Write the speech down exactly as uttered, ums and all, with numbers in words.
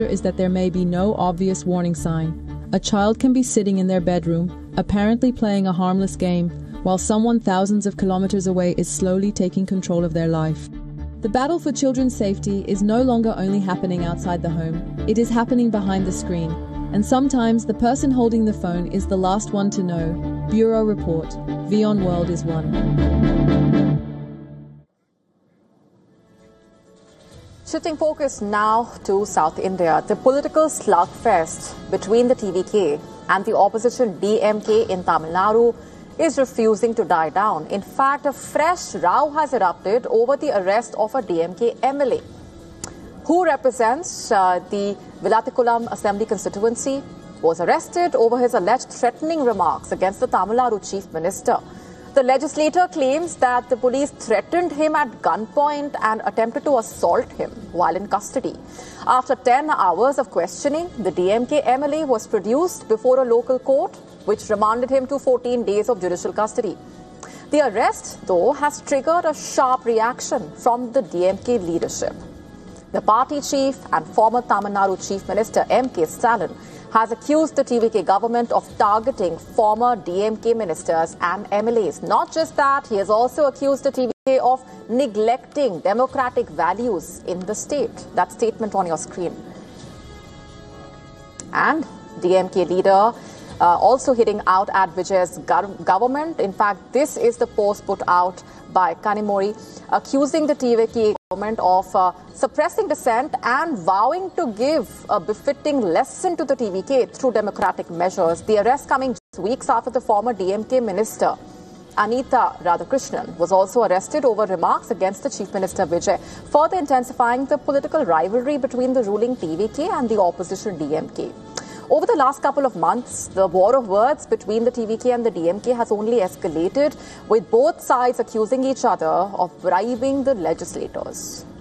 is that there may be no obvious warning sign. A child can be sitting in their bedroom, apparently playing a harmless game, while someone thousands of kilometers away is slowly taking control of their life. The battle for children's safety is no longer only happening outside the home, it is happening behind the screen. And sometimes the person holding the phone is the last one to know. Bureau Report. WION World is one. Shifting focus now to South India, the political slugfest between the T V K and the opposition D M K in Tamil Nadu is refusing to die down. In fact, a fresh row has erupted over the arrest of a D M K M L A who represents uh, the Vilatikulam Assembly constituency, was arrested over his alleged threatening remarks against the Tamil Nadu Chief Minister. The legislator claims that the police threatened him at gunpoint and attempted to assault him while in custody. After ten hours of questioning, the D M K M L A was produced before a local court, which remanded him to fourteen days of judicial custody. The arrest, though, has triggered a sharp reaction from the D M K leadership. The party chief and former Tamil Nadu Chief Minister M K Stalin has accused the T V K government of targeting former D M K ministers and M L As. Not just that, he has also accused the T V K of neglecting democratic values in the state. That statement on your screen. And D M K leader uh, also hitting out at Vijay's government. In fact, this is the post put out by Kanimori, accusing the T V K government of uh, suppressing dissent and vowing to give a befitting lesson to the T V K through democratic measures. The arrest coming just weeks after the former D M K minister, Anita Radhakrishnan, was also arrested over remarks against the Chief Minister Vijay, further intensifying the political rivalry between the ruling T V K and the opposition D M K. Over the last couple of months, the war of words between the T V K and the D M K has only escalated, with both sides accusing each other of bribing the legislators.